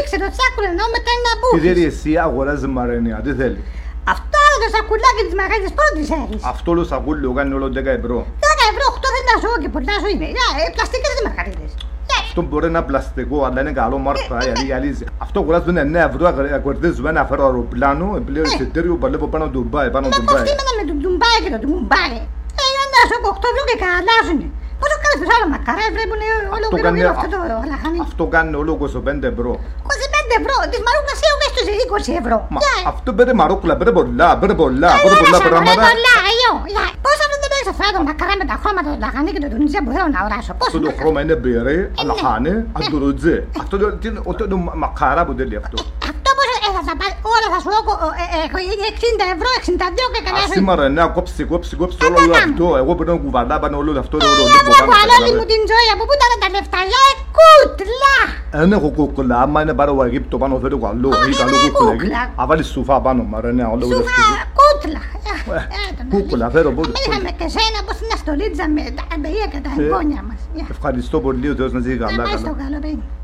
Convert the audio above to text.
ανοίξει το τσάκουλο ενώ μετά είναι να μπούχεις. Τι θέλει εσύ, αγοράζει Μαρενία, τι θέλει. Αυτό το σακουλάκι της μαγαζιάς πρώτης θέλεις. Αυτό το σακούλιο κάνει όλο 10 ευρώ. 10 ευρώ, 8 δεν τα ζω και πολλά σου είναι. Πλαστικές δεν μαγαρίδες. Αυτό μπορεί να είναι πλαστικό, αλλά είναι καλό μάρκα, η αλήθεια. Αυτό κουράζουν 9 ευρώ, κερδίζουμε ένα φέρο αεροπλάνο, πλέον εισιτήριο που παλεύω πάνω του Ντουμπάι. Μα πώς είμαστε με τον Ντουμπάι και το Ντουμπάι. Να σου 8 ευρώ και καλάζουνε. Πόσο κάνεις πες άλλο μακαρά, βλέπουν όλο γύρω αυτό το λαχανί. Αυτό κάνει όλο 25 ευρώ. 25 ευρώ, της μαρούκλας έχω και στους 20 ευρώ. Αυτό πήρε μαρούκλα, πήρε πολλά πράγματα. Πώς αυτό δεν έχεις φάει το μακαρά με τα χρώματα, το λαχανί και το τουντζέ που θέλω να οράσω. Αυτό το χρώμα είναι μπερέ, λαχανί, αντουροτζέ. Αυτό το μακαρά που θέλει αυτό. Αυτό πώς θα τα πάρει, όλα θα σου έχω 60 ευρώ, 62 και κανένα σου. Σήμερα ναι, κόψει όλο αυτό. Εγώ πρέπει να κουβαλά πάνω όλο αυτό. Δεν κουβαλώνει μου την ζωή, από πού ήταν τα λεφτά, κούτλα. Δεν έχω κούκλα, άμα είναι πάρω Αιγύπτο πάνω φέρω καλό. Ή καλό κούκλα. Αν βάλεις σουφά πάνω, Μαρενέα, όλο αυτό. Σουφά, κούτλα. Κούκλα, φέρω πότε. Είχαμε και σένα πως είναι στολίτσα με τα εμπειρία και τα εγγόνια μας. Ευχαριστώ πολύ, ο Θεός να ζει καλά. Να πάει στο καλό, παιδί.